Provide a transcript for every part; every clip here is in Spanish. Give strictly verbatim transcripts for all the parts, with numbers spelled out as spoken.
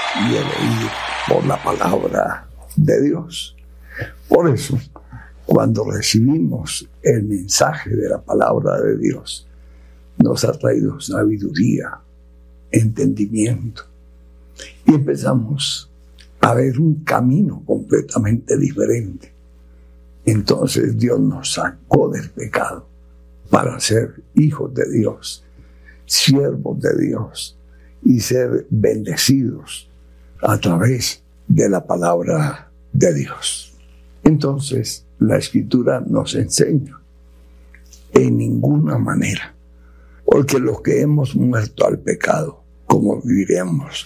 y el oír por la palabra de Dios. Por eso, cuando recibimos el mensaje de la palabra de Dios, nos ha traído sabiduría, entendimiento, y empezamos a ver un camino completamente diferente. Entonces Dios nos sacó del pecado para ser hijos de Dios, siervos de Dios, y ser bendecidos a través de la palabra de Dios. Entonces, la Escritura nos enseña en ninguna manera, porque los que hemos muerto al pecado, ¿cómo viviremos?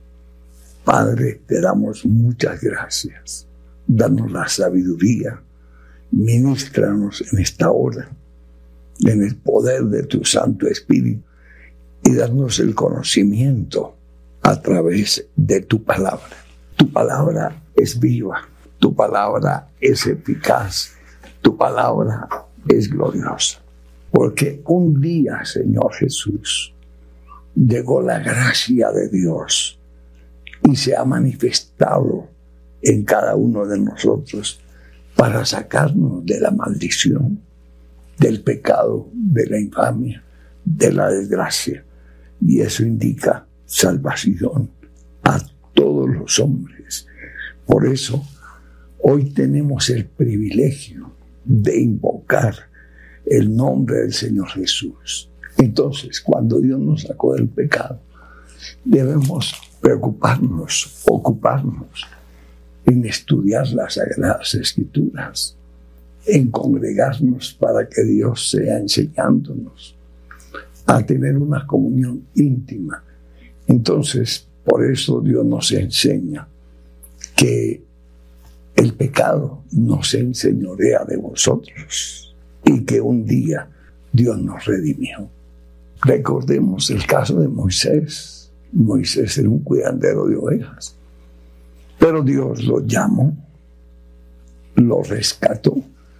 Padre, te damos muchas gracias. Danos la sabiduría, ministranos en esta hora, en el poder de tu Santo Espíritu, y danos el conocimiento a través de tu palabra. Tu palabra es viva, tu palabra es eficaz, tu palabra es gloriosa. Porque un día, Señor Jesús, llegó la gracia de Dios y se ha manifestado en cada uno de nosotros para sacarnos de la maldición, del pecado, de la infamia, de la desgracia. Y eso indica salvación a todos los hombres. Por eso, hoy tenemos el privilegio de invocar el nombre del Señor Jesús. Entonces, cuando Dios nos sacó del pecado, debemos preocuparnos, ocuparnos en estudiar las Sagradas Escrituras, en congregarnos para que Dios sea enseñándonos a tener una comunión íntima. Entonces, por eso Dios nos enseña que el pecado no se enseñorea de vosotros y que un día Dios nos redimió. Recordemos el caso de Moisés. Moisés era un cuidadero de ovejas, pero Dios lo llamó, lo rescató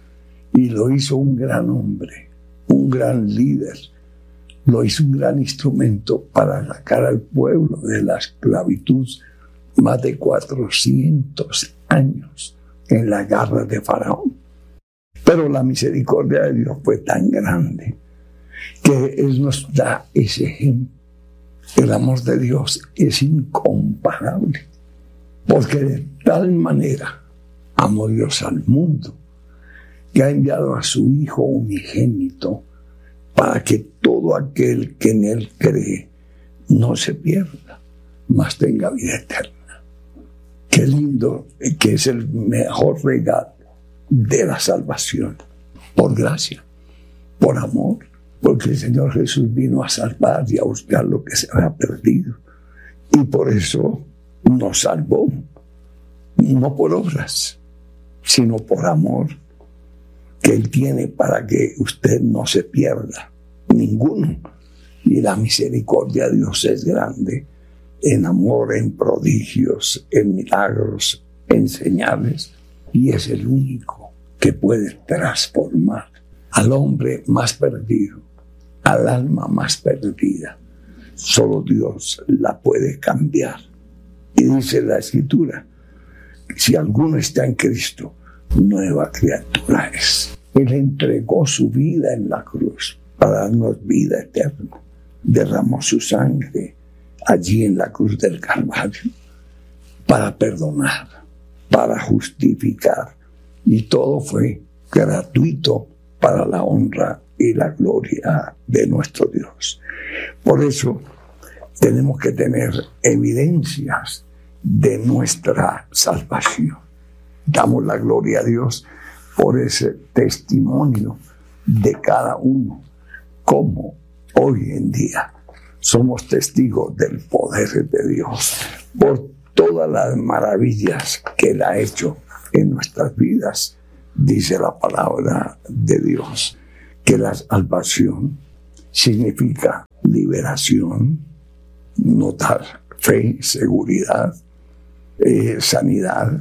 y lo hizo un gran hombre, un gran líder. Lo hizo un gran instrumento para sacar al pueblo de la esclavitud, más de cuatrocientos años en la garra de Faraón. Pero la misericordia de Dios fue tan grande que Él nos da ese ejemplo. El amor de Dios es incomparable, porque de tal manera amó Dios al mundo que ha enviado a su Hijo unigénito para que todo aquel que en Él cree no se pierda, mas tenga vida eterna. Qué lindo, que es el mejor regalo de la salvación, por gracia, por amor, porque el Señor Jesús vino a salvar y a buscar lo que se había perdido, y por eso nos salvó, no por obras, sino por amor que Él tiene para que usted no se pierda, ninguno. Y la misericordia de Dios es grande, en amor, en prodigios, en milagros, en señales, y es el único que puede transformar al hombre más perdido, al alma más perdida. Solo Dios la puede cambiar. Y dice la Escritura, si alguno está en Cristo, nueva criatura es. Él entregó su vida en la cruz para darnos vida eterna. Derramó su sangre allí en la cruz del Calvario para perdonar, para justificar. Y todo fue gratuito para la honra y la gloria de nuestro Dios. Por eso tenemos que tener evidencias de nuestra salvación. Damos la gloria a Dios por ese testimonio de cada uno, como hoy en día somos testigos del poder de Dios, por todas las maravillas que Él ha hecho en nuestras vidas. Dice la palabra de Dios que la salvación significa liberación, notar fe, seguridad, eh, sanidad,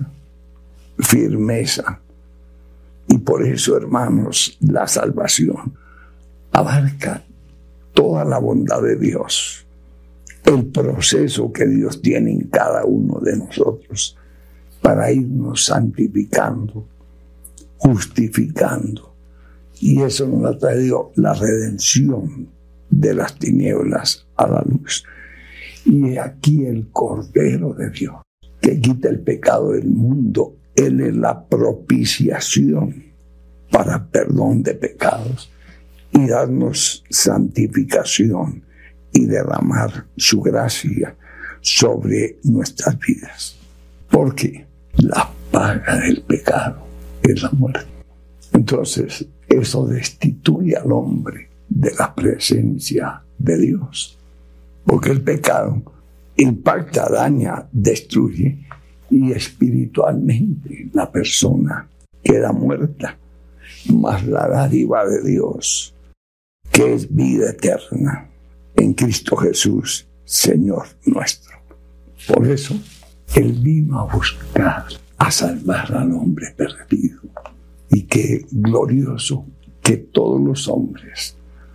firmeza. Y por eso, hermanos, la salvación abarca toda la bondad de Dios, el proceso que Dios tiene en cada uno de nosotros para irnos santificando, justificando. Y eso nos ha traído la redención de las tinieblas a la luz. Y aquí el Cordero de Dios, que quita el pecado del mundo. Él es la propiciación para perdón de pecados y darnos santificación y derramar su gracia sobre nuestras vidas. Porque la paga del pecado es la muerte. Entonces, eso destituye al hombre de la presencia de Dios. Porque el pecado impacta, daña, destruye, y espiritualmente la persona queda muerta. Mas la dádiva de Dios, que es vida eterna en Cristo Jesús, Señor nuestro. Por eso, Él vino a buscar, a salvar al hombre perdido. Y qué glorioso que todos los hombres,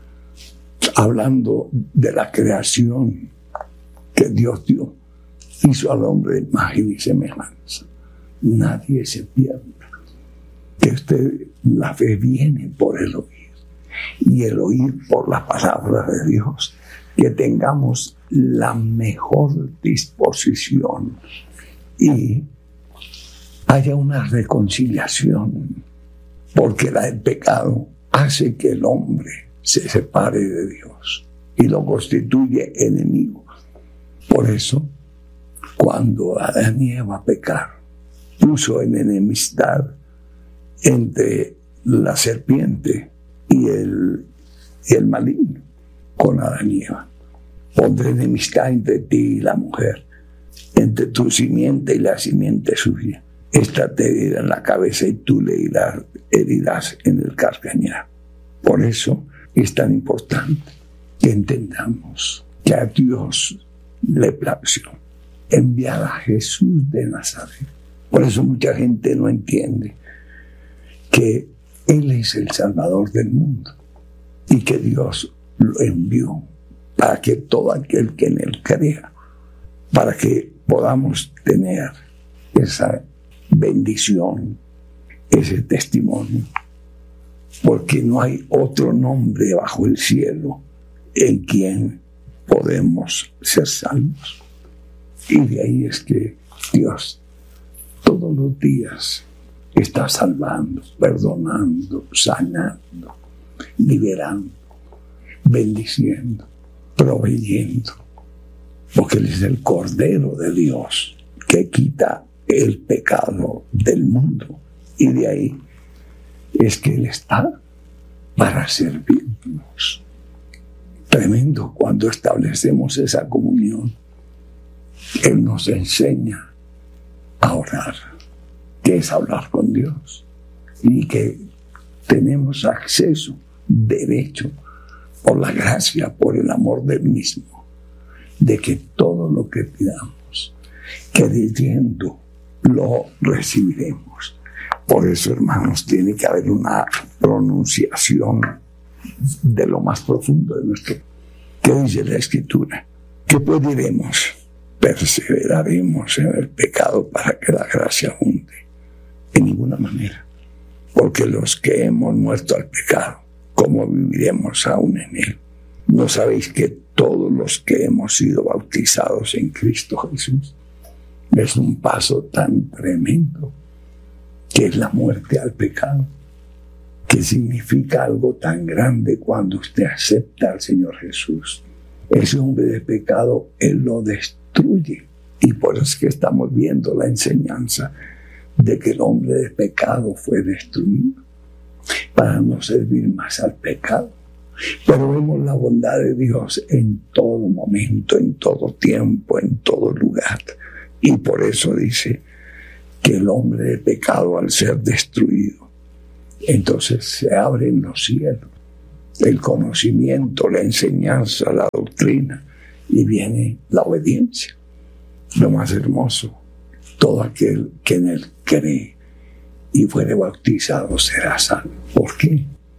hablando de la creación que Dios dio, hizo al hombre de imagen y semejanza. Nadie se pierde. Que usted, la fe viene por el oír, y el oír por la palabra de Dios. Que tengamos la mejor disposición y haya una reconciliación, porque la del pecado hace que el hombre se separe de Dios y lo constituye enemigo. Por eso, cuando Adán y Eva pecaron, puso en enemistad entre la serpiente y el, y el maligno con Adán y Eva. Pondré enemistad entre ti y la mujer, entre tu simiente y la simiente suya. Esta te herirá en la cabeza y tú le herirás, herirás en el calcañar. Por eso es tan importante que entendamos que a Dios le plació enviar a Jesús de Nazaret. Por eso mucha gente no entiende que Él es el Salvador del mundo y que Dios lo envió para que todo aquel que en Él crea, para que podamos tener esa bendición, ese testimonio, porque no hay otro nombre bajo el cielo en quien podemos ser salvos. Y de ahí es que Dios todos los días está salvando, perdonando, sanando, liberando, bendiciendo, proveyendo, porque Él es el Cordero de Dios que quita el pecado del mundo. Y de ahí es que Él está para servirnos. Tremendo cuando establecemos esa comunión. Él nos enseña a orar, que es hablar con Dios, y que tenemos acceso, derecho, por la gracia, por el amor del mismo, de que todo lo que pidamos, creyendo, lo recibiremos. Por eso, hermanos, tiene que haber una pronunciación de lo más profundo de nuestro. ¿Qué dice la Escritura? ¿Qué pues diremos? Perseveraremos en el pecado para que la gracia abunde. En ninguna manera. Porque los que hemos muerto al pecado, ¿cómo viviremos aún en él? ¿No sabéis que todos los que hemos sido bautizados en Cristo Jesús, es un paso tan tremendo que es la muerte al pecado, que significa algo tan grande cuando usted acepta al Señor Jesús? Ese hombre de pecado, Él lo destruye. Y por eso es que estamos viendo la enseñanza de que el hombre de pecado fue destruido para no servir más al pecado. Pero vemos la bondad de Dios en todo momento, en todo tiempo, en todo lugar. Y por eso dice que el hombre de pecado, al ser destruido, entonces se abren los cielos, el conocimiento, la enseñanza, la doctrina, y viene la obediencia. Lo más hermoso, todo aquel que en él cree y fuere bautizado será salvo. ¿Por qué?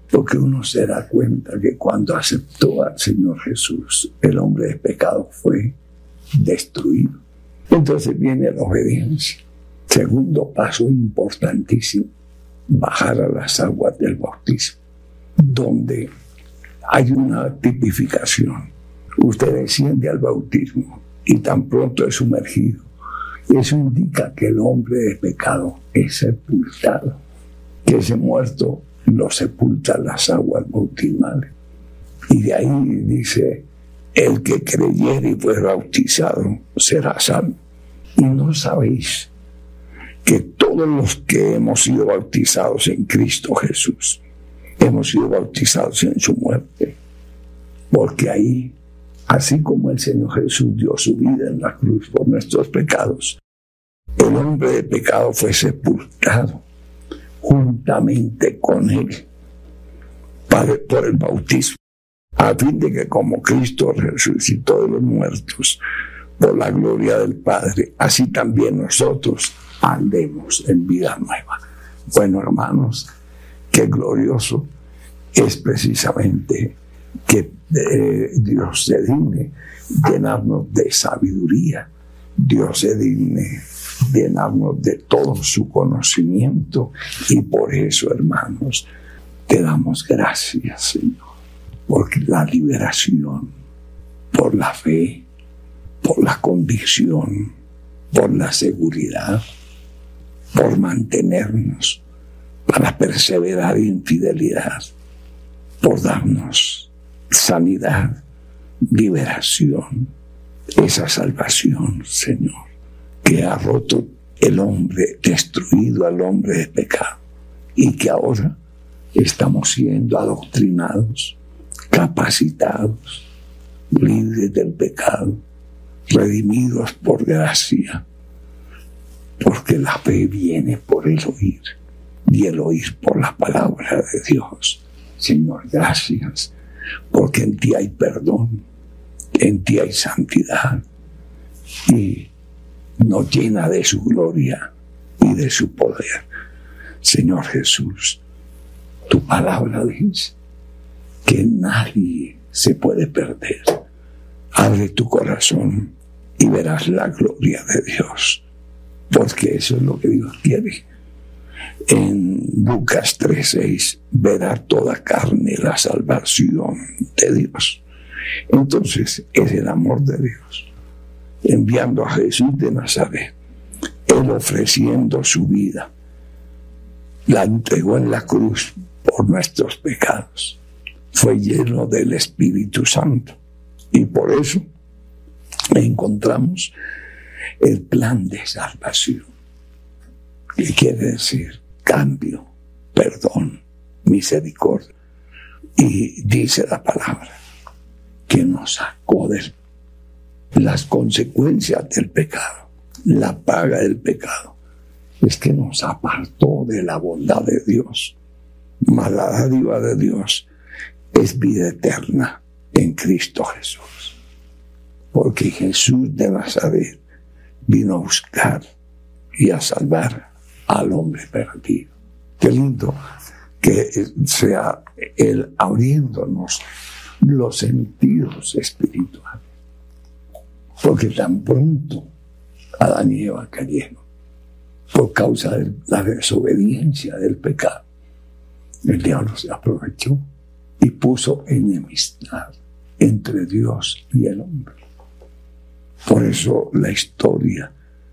Porque uno se da cuenta que cuando aceptó al Señor Jesús, el hombre de pecado fue destruido. Entonces viene la obediencia. Segundo paso importantísimo, bajar a las aguas del bautismo, donde hay una tipificación. Usted desciende al bautismo y tan pronto es sumergido. Eso indica que el hombre de pecado es sepultado, que ese muerto lo sepultan las aguas bautismales. Y de ahí dice, el que creyere y fue bautizado será salvo. Y no sabéis que todos los que hemos sido bautizados en Cristo Jesús, hemos sido bautizados en su muerte. Porque ahí, así como el Señor Jesús dio su vida en la cruz por nuestros pecados, el hombre de pecado fue sepultado juntamente con él para, por el bautismo, a fin de que como Cristo resucitó de los muertos por la gloria del Padre, así también nosotros andemos en vida nueva. Bueno, hermanos, qué glorioso es precisamente que eh, Dios se digne llenarnos de sabiduría, Dios se digne llenarnos de todo su conocimiento, y por eso, hermanos, te damos gracias, Señor, porque la liberación, por la fe, por la convicción, por la seguridad, por mantenernos, para perseverar en fidelidad, por darnos sanidad, liberación, esa salvación, Señor, que ha roto el hombre, destruido al hombre de pecado, y que ahora estamos siendo adoctrinados, capacitados, libres del pecado, redimidos por gracia, porque la fe viene por el oír, y el oír por la palabra de Dios. Señor, gracias, porque en ti hay perdón, en ti hay santidad, y nos llena de su gloria y de su poder. Señor Jesús, tu palabra dice que nadie se puede perder. Abre tu corazón y verás la gloria de Dios, porque eso es lo que Dios quiere. En Lucas tres seis, verá toda carne la salvación de Dios. Entonces es el amor de Dios enviando a Jesús de Nazaret. Él ofreciendo su vida, la entregó en la cruz por nuestros pecados. Fue lleno del Espíritu Santo, y por eso encontramos el plan de salvación, que quiere decir cambio, perdón, misericordia. Y dice la palabra que nos sacó de las consecuencias del pecado. La paga del pecado es que nos apartó de la bondad de Dios. Mas la dádiva de Dios es vida eterna en Cristo Jesús. Porque Jesús de Nazaret vino a buscar y a salvar al hombre perdido. Qué lindo que sea Él abriéndonos los sentidos espirituales. Porque tan pronto Adán y Eva cayeron por causa de la desobediencia del pecado, el diablo se aprovechó y puso enemistad entre Dios y el hombre. Por eso la historia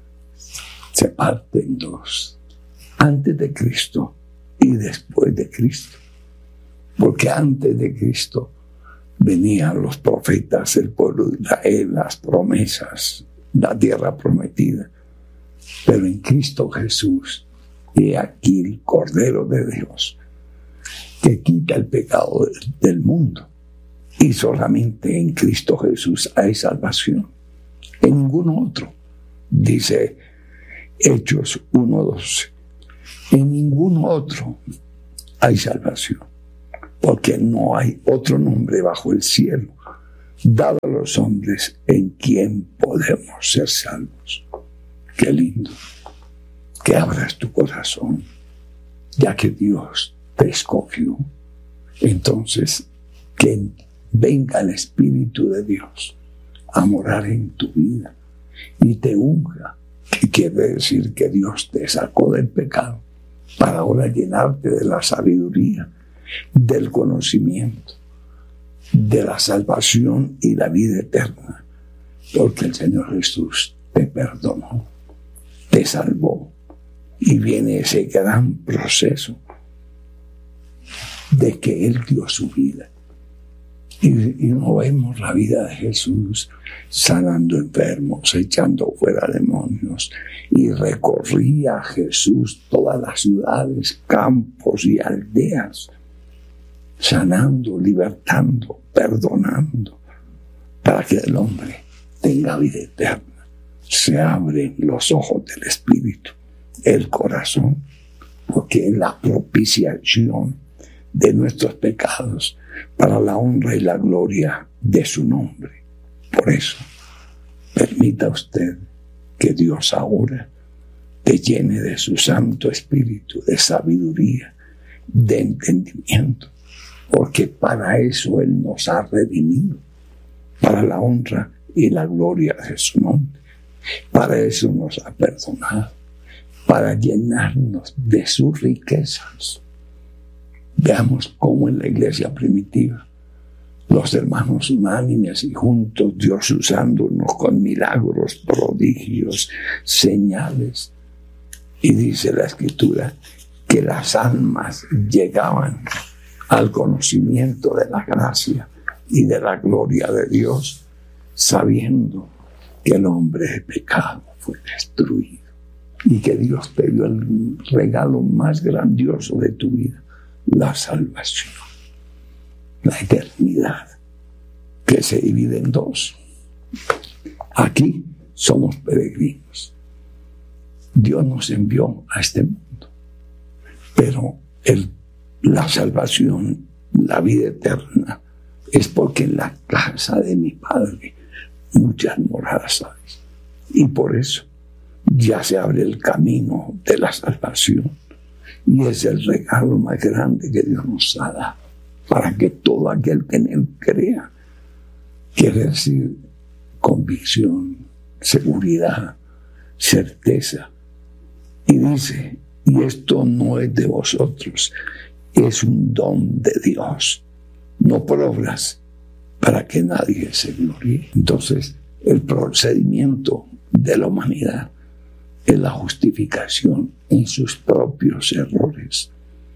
se parte en dos: antes de Cristo y después de Cristo. Porque antes de Cristo venían los profetas, el pueblo de Israel, las promesas, la tierra prometida. Pero en Cristo Jesús, he aquí el Cordero de Dios, que quita el pecado del mundo. Y solamente en Cristo Jesús hay salvación. En ningún otro. Dice Hechos uno doce. En ningún otro hay salvación, porque no hay otro nombre bajo el cielo dado a los hombres en quien podemos ser salvos. Qué lindo que abras tu corazón, ya que Dios te escogió entonces que venga el Espíritu de Dios a morar en tu vida y te unja, que quiere decir que Dios te sacó del pecado para ahora llenarte de la sabiduría, del conocimiento, de la salvación y la vida eterna, porque el Señor Jesús te perdonó, te salvó, y viene ese gran proceso de que Él dio su vida. Y, y no vemos la vida de Jesús sanando enfermos, echando fuera demonios, y recorría Jesús todas las ciudades, campos y aldeas, sanando, libertando, perdonando, para que el hombre tenga vida eterna. Se abren los ojos del Espíritu, el corazón, porque es la propiciación de nuestros pecados para la honra y la gloria de su nombre. Por eso, permita usted que Dios ahora te llene de su Santo Espíritu, de sabiduría, de entendimiento, porque para eso Él nos ha redimido, para la honra y la gloria de su nombre. Para eso nos ha perdonado, para llenarnos de sus riquezas. Veamos cómo en la iglesia primitiva los hermanos unánimes y juntos, Dios usándonos con milagros, prodigios, señales. Y dice la Escritura que las almas llegaban al conocimiento de la gracia y de la gloria de Dios, sabiendo que el hombre de pecado fue destruido y que Dios te dio el regalo más grandioso de tu vida, la salvación, la eternidad, que se divide en dos. Aquí somos peregrinos. Dios nos envió a este mundo, pero el, la salvación, la vida eterna, es porque en la casa de mi Padre muchas moradas hay. Y por eso ya se abre el camino de la salvación. Y es el regalo más grande que Dios nos ha dado, para que todo aquel que en Él crea, quiere decir convicción, seguridad, certeza. Y dice, y esto no es de vosotros, es un don de Dios, no por obras, para que nadie se gloríe. Entonces, el procedimiento de la humanidad es la justificación en sus propios errores.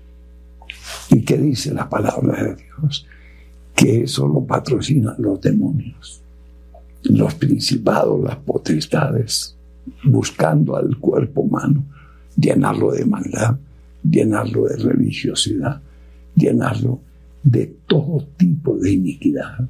¿Y qué dice la palabra de Dios? Que eso lo patrocinan los demonios, los principados, las potestades, buscando al cuerpo humano, llenarlo de maldad, llenarlo de religiosidad, llenarlo de todo tipo de iniquidad.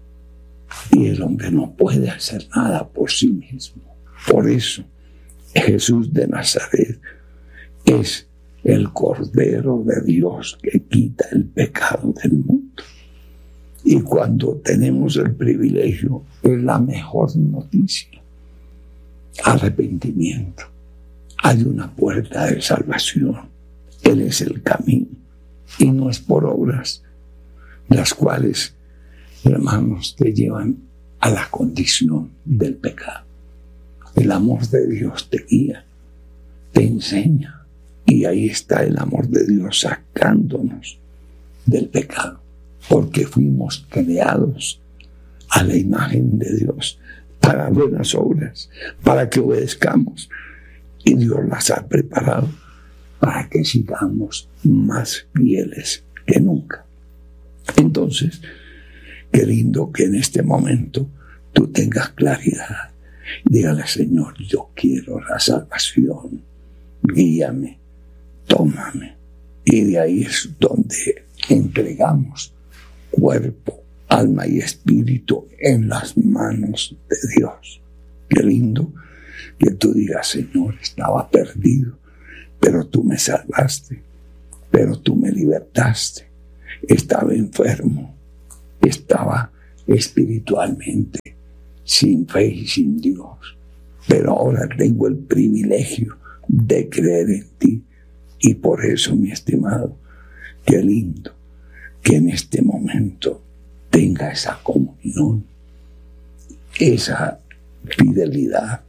Y el hombre no puede hacer nada por sí mismo. Por eso, Jesús de Nazaret es el Cordero de Dios que quita el pecado del mundo. Y cuando tenemos el privilegio, es la mejor noticia. Arrepentimiento. Hay una puerta de salvación. Él es el camino. Y no es por obras, las cuales, hermanos, te llevan a la condición del pecado. El amor de Dios te guía, te enseña, y ahí está el amor de Dios sacándonos del pecado, porque fuimos creados a la imagen de Dios para buenas obras, para que obedezcamos, y Dios las ha preparado para que sigamos más fieles que nunca. Entonces, qué lindo que en este momento tú tengas claridad. Dígale, Señor, yo quiero la salvación, guíame, tómame. Y de ahí es donde entregamos cuerpo, alma y espíritu en las manos de Dios. Qué lindo que tú digas, Señor, estaba perdido, pero tú me salvaste, pero tú me libertaste. Estaba enfermo, estaba espiritualmente sin fe y sin Dios, pero ahora tengo el privilegio de creer en ti. Y por eso, mi estimado, qué lindo que en este momento tenga esa comunión, esa fidelidad